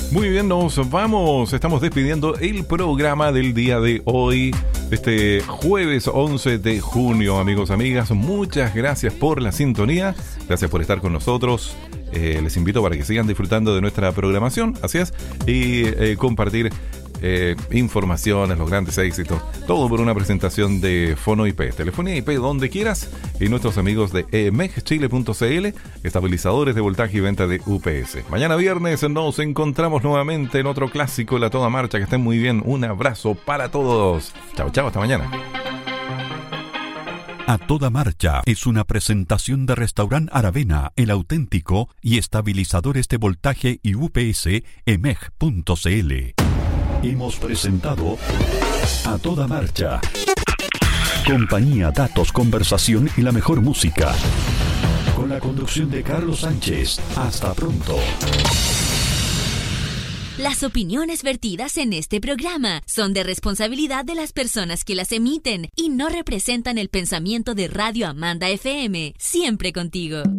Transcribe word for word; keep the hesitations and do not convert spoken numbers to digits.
Muy bien, nos vamos. Estamos despidiendo el programa del día de hoy, este jueves once de junio, amigos, amigas. Muchas gracias por la sintonía. Gracias por estar con nosotros. Eh, les invito para que sigan disfrutando de nuestra programación, así es, y eh, compartir eh, informaciones, los grandes éxitos, todo por una presentación de Fono I P, telefonía I P donde quieras, y nuestros amigos de e m e g chile punto c l, estabilizadores de voltaje y venta de U P S. Mañana viernes nos encontramos nuevamente en otro clásico de La Toda Marcha. Que estén muy bien, un abrazo para todos. Chao, chao, hasta mañana. A Toda Marcha es una presentación de Restaurant Aravena, el auténtico, y estabilizadores de voltaje y U P S, e m e g punto c l. Hemos presentado A Toda Marcha. Compañía, datos, conversación y la mejor música. Con la conducción de Carlos Sánchez. Hasta pronto. Las opiniones vertidas en este programa son de responsabilidad de las personas que las emiten y no representan el pensamiento de Radio Amanda F M. Siempre contigo.